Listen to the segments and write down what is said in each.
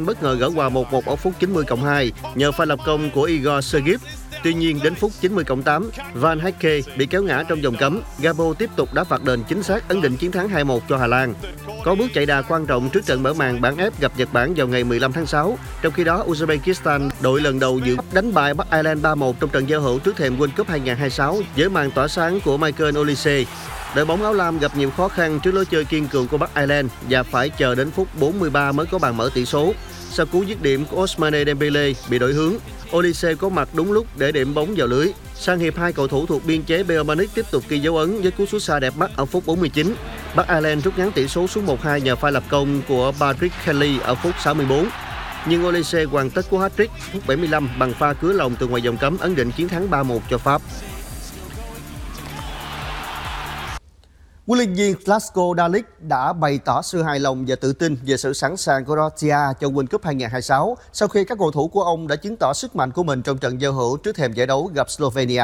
bất ngờ gỡ hòa 1-1 ở phút 90+2 nhờ pha lập công của Igor Sergeyev. Tuy nhiên, đến phút 90+8, Van Hecke bị kéo ngã trong vòng cấm. Gabo tiếp tục đá phạt đền chính xác ấn định chiến thắng 2-1 cho Hà Lan. Có bước chạy đà quan trọng trước trận mở màn bảng F gặp Nhật Bản vào ngày 15 tháng 6. Trong khi đó, Uzbekistan, đội lần đầu dự đánh bại Bắc Ireland 3-1 trong trận giao hữu trước thềm World Cup 2026 với màn tỏa sáng của Michael Olise. Đội bóng áo lam gặp nhiều khó khăn trước lối chơi kiên cường của Bắc Ireland và phải chờ đến phút 43 mới có bàn mở tỷ số. Sau cú dứt điểm của Ousmane Dembele bị đổi hướng, Olise có mặt đúng lúc để điểm bóng vào lưới. Sang hiệp 2, cầu thủ thuộc biên chế Bayern Munich tiếp tục ghi dấu ấn với cú sút xa đẹp mắt ở phút 49. Bắc Ireland rút ngắn tỷ số xuống 1-2 nhờ pha lập công của Patrick Kelly ở phút 64. Nhưng Olise hoàn tất cú hat-trick phút 75 bằng pha cứa lòng từ ngoài vòng cấm ấn định chiến thắng 3-1 cho Pháp. Huấn luyện viên Zlatko Dalic đã bày tỏ sự hài lòng và tự tin về sự sẵn sàng của Croatia cho World Cup 2026 sau khi các cầu thủ của ông đã chứng tỏ sức mạnh của mình trong trận giao hữu trước thềm giải đấu gặp Slovenia.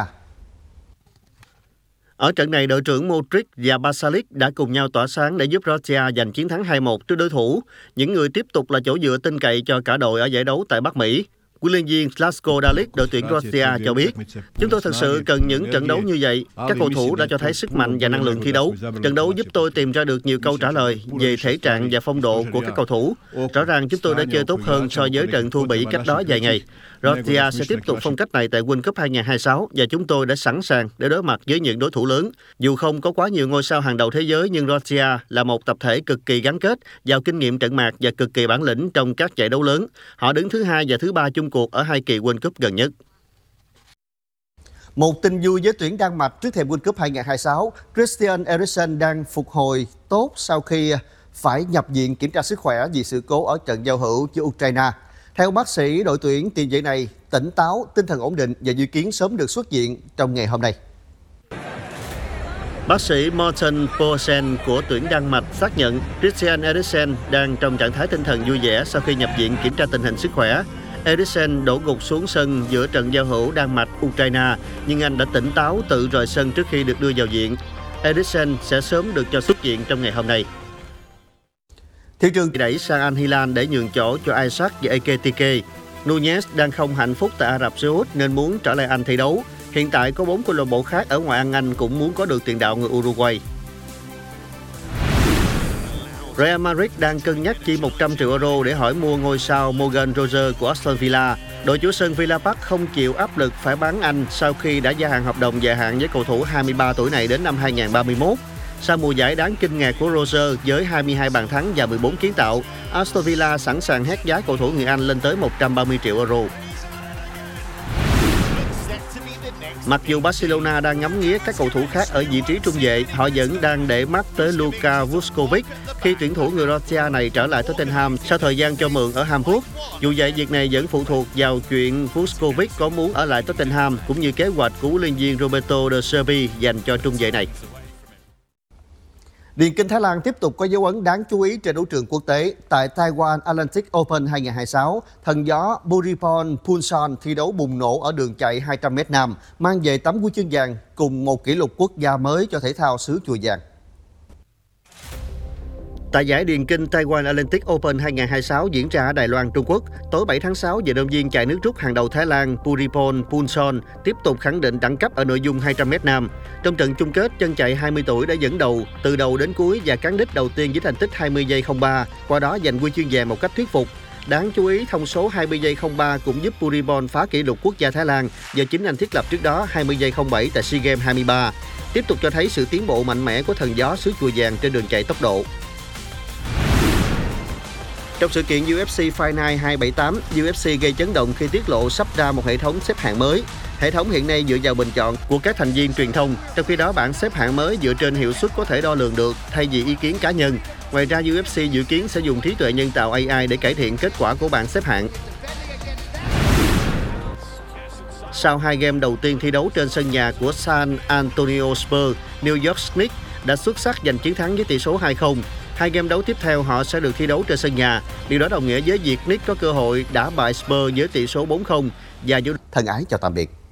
Ở trận này, đội trưởng Modric và Pasalic đã cùng nhau tỏa sáng để giúp Croatia giành chiến thắng 2-1 trước đối thủ. Những người tiếp tục là chỗ dựa tin cậy cho cả đội ở giải đấu tại Bắc Mỹ. Huấn luyện viên Zlatko Dalic, đội tuyển Croatia cho biết, chúng tôi thực sự cần những trận đấu như vậy. Các cầu thủ đã cho thấy sức mạnh và năng lượng thi đấu. Trận đấu giúp tôi tìm ra được nhiều câu trả lời về thể trạng và phong độ của các cầu thủ. Rõ ràng chúng tôi đã chơi tốt hơn so với trận thua Bỉ cách đó vài ngày. Croatia sẽ tiếp tục phong cách này tại World Cup 2026 và chúng tôi đã sẵn sàng để đối mặt với những đối thủ lớn. Dù không có quá nhiều ngôi sao hàng đầu thế giới, nhưng Croatia là một tập thể cực kỳ gắn kết, giàu kinh nghiệm trận mạc và cực kỳ bản lĩnh trong các giải đấu lớn. Họ đứng thứ 2 và thứ 3 chung cuộc ở 2 kỳ World Cup gần nhất. Một tin vui với tuyển Đan Mạch trước thềm World Cup 2026, Christian Eriksen đang phục hồi tốt sau khi phải nhập viện kiểm tra sức khỏe vì sự cố ở trận giao hữu với Ukraine. Theo bác sĩ, đội tuyển tiền vệ này tỉnh táo, tinh thần ổn định và dự kiến sớm được xuất viện trong ngày hôm nay. Bác sĩ Morten Poulsen của tuyển Đan Mạch xác nhận Christian Eriksen đang trong trạng thái tinh thần vui vẻ sau khi nhập viện kiểm tra tình hình sức khỏe. Eriksen đổ gục xuống sân giữa trận giao hữu Đan Mạch-Ukraine, nhưng anh đã tỉnh táo tự rời sân trước khi được đưa vào viện. Eriksen sẽ sớm được cho xuất viện trong ngày hôm nay. Thị trường đẩy sang Al Hilal để nhường chỗ cho Isaac và Ekitike. Nunez đang không hạnh phúc tại Ả Rập Xê Út nên muốn trở lại Anh thi đấu. Hiện tại có 4 câu lạc bộ khác ở ngoại hạng Anh cũng muốn có được tiền đạo người Uruguay. Real Madrid đang cân nhắc chi 100 triệu euro để hỏi mua ngôi sao Morgan Rogers của Aston Villa. Đội chủ sân Villa Park không chịu áp lực phải bán anh sau khi đã gia hạn hợp đồng dài hạn với cầu thủ 23 tuổi này đến năm 2031. Sau mùa giải đáng kinh ngạc của Rogers với 22 bàn thắng và 14 kiến tạo, Aston Villa sẵn sàng hét giá cầu thủ người Anh lên tới 130 triệu euro. Mặc dù Barcelona đang ngắm nghía các cầu thủ khác ở vị trí trung vệ, họ vẫn đang để mắt tới Luka Vuskovic khi tuyển thủ người Croatia này trở lại Tottenham sau thời gian cho mượn ở Hamburg. Dù vậy, việc này vẫn phụ thuộc vào chuyện Vuskovic có muốn ở lại Tottenham cũng như kế hoạch của huấn luyện viên Roberto De Zerbi dành cho trung vệ này. Điền kinh Thái Lan tiếp tục có dấu ấn đáng chú ý trên đấu trường quốc tế. Tại Taiwan Atlantic Open 2026, thần gió Buripon Punson thi đấu bùng nổ ở đường chạy 200m nam, mang về tấm huy chương vàng cùng một kỷ lục quốc gia mới cho thể thao xứ Chùa Vàng. Tại giải điền kinh Taiwan Atlantic Open 2026 diễn ra ở Đài Loan, Trung Quốc, tối 7 tháng 6, vận động viên chạy nước rút hàng đầu Thái Lan Buripon Punson tiếp tục khẳng định đẳng cấp ở nội dung 200m nam. Trong trận chung kết, chân chạy 20 tuổi đã dẫn đầu từ đầu đến cuối và cán đích đầu tiên với thành tích 20 giây 03, qua đó giành huy chương vàng một cách thuyết phục. Đáng chú ý, thông số 20 giây 03 cũng giúp Buripon phá kỷ lục quốc gia Thái Lan do chính anh thiết lập trước đó 20 giây 07 tại SEA Games 23, tiếp tục cho thấy sự tiến bộ mạnh mẽ của thần gió xứ Chùa Vàng trên đường chạy tốc độ. Trong sự kiện UFC Fight Night 278, UFC gây chấn động khi tiết lộ sắp ra một hệ thống xếp hạng mới. Hệ thống hiện nay dựa vào bình chọn của các thành viên truyền thông, trong khi đó bảng xếp hạng mới dựa trên hiệu suất có thể đo lường được thay vì ý kiến cá nhân. Ngoài ra, UFC dự kiến sẽ dùng trí tuệ nhân tạo AI để cải thiện kết quả của bảng xếp hạng. Sau 2 game đầu tiên thi đấu trên sân nhà của San Antonio Spurs, New York Knicks đã xuất sắc giành chiến thắng với tỷ số 2-0. 2 game đấu tiếp theo họ sẽ được thi đấu trên sân nhà. Điều đó đồng nghĩa với việc Knicks có cơ hội đả bại Spurs với tỷ số 4-0 và thân ái chào tạm biệt.